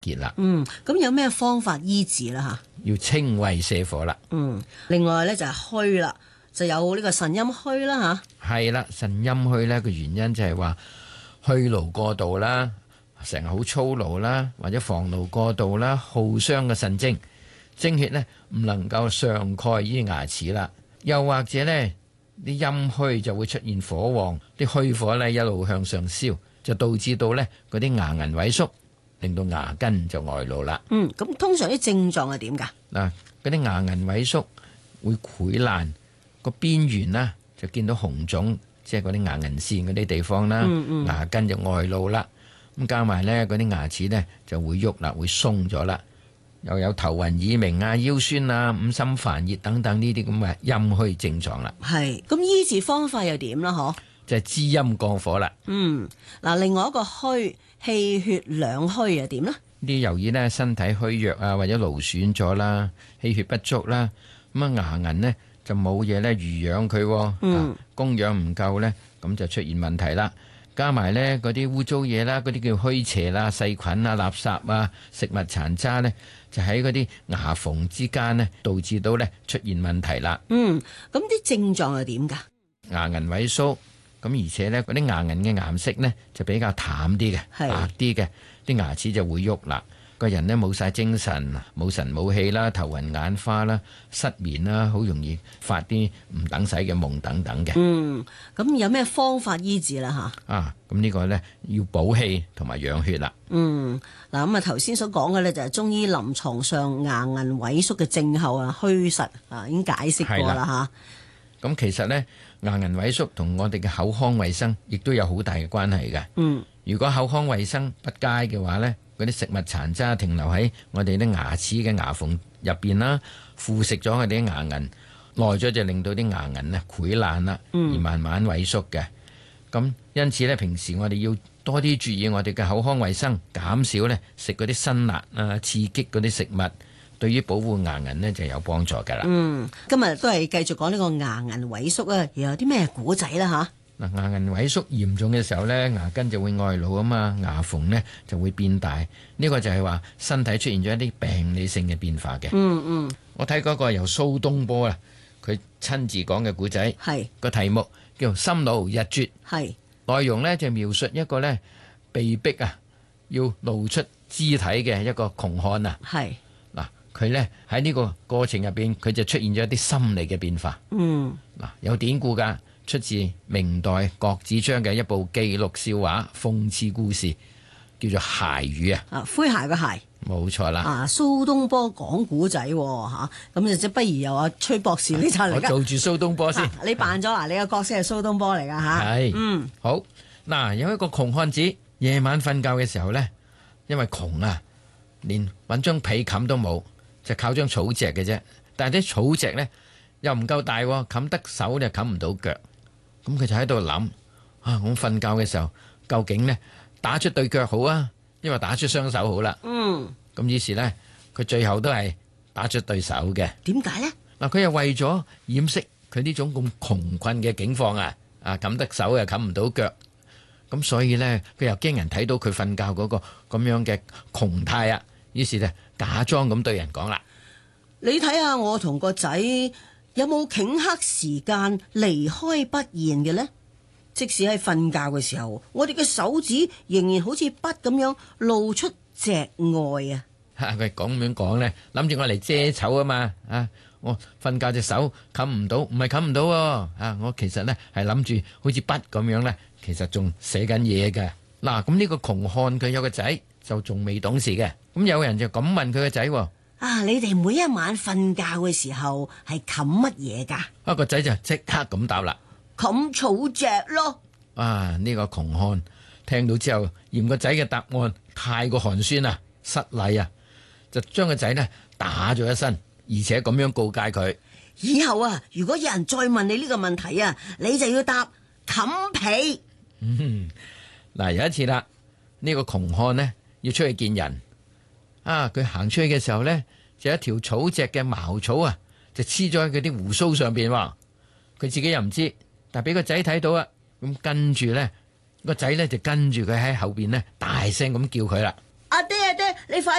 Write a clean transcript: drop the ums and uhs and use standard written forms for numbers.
結啦。 咁有咩方法醫治啦？ 要清胃瀉火啦。 另外咧就係虛啦，就有呢個腎陰虛啦係啦，腎陰虛呢個原因就係話虛勞過度啦，成日好操勞啦，或者防勞過度啦，耗傷嘅腎精，精血呢唔能夠上蓋於牙齒啦。又或者呢啲陰虛就會出現火旺，啲虛火呢一路向上燒，就導致到呢嗰啲牙齦萎縮，令到牙根就外露啦。 咁通常啲症狀係點㗎？ 嗱，嗰啲牙齦萎縮會潰爛，個邊緣呢就見到紅腫，即係嗰啲牙齦線嗰啲地方啦，牙根就外露啦。咁加埋呢嗰啲牙齒呢就會喐啦，會鬆咗啦。又有頭暈耳鳴啊、腰酸啊、五心煩熱等等呢啲咁嘅陰虛症狀啦。 係，咁醫治方法又點啦？ 就係滋陰降火啦。 嗱，另外一個虛，氣血兩虛又點呢？ 呢由於呢身體虛弱啊，或者勞損咗啦，氣血不足啦，咁牙齦呢就冇嘢呢濡養佢，供養唔夠呢，咁就出現問題啦。加埋呢嗰啲污糟嘢啦，嗰啲叫虛邪啦、細菌啊、垃圾啊、食物殘渣呢，就喺嗰啲牙縫之間呢，導致到呢出現問題啦。 咁啲症狀係點㗎？ 牙齦萎縮，咁而且呢嗰啲牙齦嘅顏色呢，就比較淡啲嘅、白啲嘅，啲牙齒就會喐啦。個人呢冇晒精神、冇神冇氣啦，頭暈眼花啦，失眠啦，好容易發啲唔等使嘅夢等等嘅。 咁有咩方法醫治啦？ 咁呢個呢，要補氣同埋養血啦。 嗱，咁啊頭先所講嘅呢，就係中醫臨床上牙齦萎縮嘅症候啊，虛實已經解釋過啦嚇。 咁其實呢，牙齦萎縮同我哋嘅口腔衛生亦都有好大嘅關係嘅。如果口腔衛生不佳嘅話呢，嗰啲食物殘渣停留喺我哋啲牙齒嘅牙縫入邊啦，腐蝕咗我哋啲牙齦，耐咗就令到啲牙齦呢潰爛啦，而慢慢萎縮嘅。咁因此呢，平時我哋要多啲注意我哋嘅口腔衛生，減少呢食嗰啲辛辣啊、刺激嗰啲食物，對於保護牙齦呢就有幫助㗎啦。 今日都係繼續講呢個牙齦萎縮啊，又有啲咩古仔啦嚇？ 嗱，牙齦萎縮嚴重嘅時候呢，牙根就會外露啊嘛，牙縫呢就會變大。呢個就係話身體出現咗一啲病理性嘅變化嘅。我睇嗰個由蘇東坡啊，佢親自講嘅古仔，個題目叫心勞日絕。內容呢就描述一個呢被逼啊要露出肢體嘅一個窮漢啊。嗱，佢呢喺呢個過程入邊，佢就出現咗一啲心理嘅變化。嗱，有典故㗎。出自明代郭子章嘅一部記錄笑話諷刺故事，叫做《鞋語》啊。 詼諧嘅鞋， 冇錯啦。 蘇東坡講古仔嚇，咁就不如由阿崔博士呢就嚟。 我做住蘇東坡先。 你扮咗你個角色係蘇東坡嚟㗎嚇。 係。好嗱，有一個窮漢子夜晚瞓覺嘅時候呢，因為窮啊，連揾張被冚都冇，就靠張草席嘅啫。但係啲草席呢，又唔夠大，冚得手就冚唔到腳。咁佢就喺度諗，我瞓覺嘅時候究竟呢打出對腳好啊，因為打出雙手好啦。咁於是呢，佢最後都係打出對手嘅。 點解呢？ 嗱，佢又為咗掩飾佢呢種咁窮困嘅境況啊，冚得手又冚唔到腳，咁所以呢，佢又驚人睇到佢瞓覺嗰個咁樣嘅窮態啊，於是呢，假裝咁對人講啦： 你睇下我同個仔有冇頃刻時間離開不現嘅呢？即使喺瞓覺嘅時候，我哋嘅手指仍然好似筆咁樣露出隻外啊！ 佢咁樣講呢，諗住我嚟遮醜啊嘛！我瞓覺隻手冚唔到，唔係冚唔到喎！我其實呢係諗住好似筆咁樣呢，其實仲寫緊嘢嘅。嗱，咁呢個窮漢佢有個仔就仲未懂事嘅，咁有人就咁問佢個仔喎。 你哋每一晚瞓覺嘅時候係冚乜嘢㗎？ 個仔就即刻咁答啦： 冚草席咯。 呢個窮漢聽到之後，嫌個仔嘅答案太過寒酸啊，失禮啊，就將個仔呢打咗一身，而且咁樣告誡佢： 以後如果有人再問你呢個問題你就要答冚被。 嗱，有一次啦，呢個窮漢呢要出去見人。佢行出去嘅時候呢，就有一條草席嘅茅草啊，就黐咗喺佢啲鬍鬚上邊。佢自己又唔知，但係俾個仔睇到啊。咁跟住呢，個仔呢就跟住佢喺後邊呢，大聲咁叫佢啦：阿爹阿爹， 你快